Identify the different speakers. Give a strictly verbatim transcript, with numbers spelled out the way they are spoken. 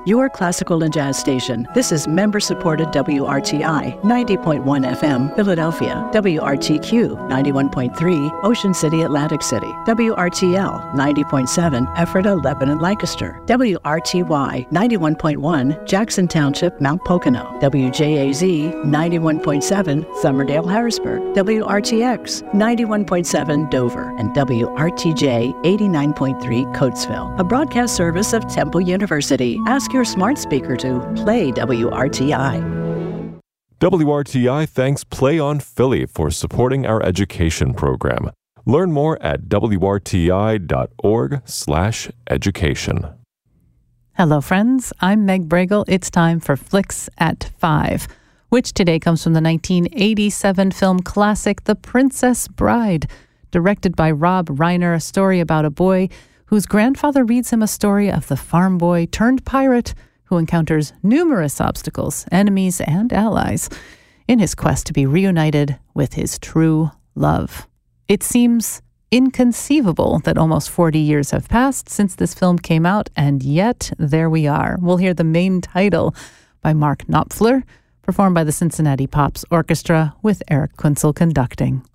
Speaker 1: your classical and jazz station. This is member-supported W R T I, ninety point one F M, Philadelphia, W R T Q, ninety-one point three, Ocean City, Atlantic City, W R T L, ninety point seven, Ephrata, Lebanon, Lancaster, W R T Y, ninety-one point one, Jackson Township, Mount Pocono, W J A Z, ninety-one point seven, Somerdale, Harrisburg, W R T X, ninety-one point seven, Dover, and W R T J, eighty-nine point three, Coatesville, a broadcast service of Temple University. Ask your smart speaker to play W R T I.
Speaker 2: W R T I thanks Play on Philly for supporting our education program. Learn more at W R T I dot org slash education.
Speaker 3: Hello, friends. I'm Meg Bregel. It's time for Flicks at Five, which today comes from the nineteen eighty-seven film classic The Princess Bride, directed by Rob Reiner, a story about a boy whose grandfather reads him a story of the farm boy turned pirate who encounters numerous obstacles, enemies, and allies in his quest to be reunited with his true love. It seems inconceivable that almost forty years have passed since this film came out, and yet there we are. We'll hear the main title by Mark Knopfler, performed by the Cincinnati Pops Orchestra with Eric Kunzel conducting.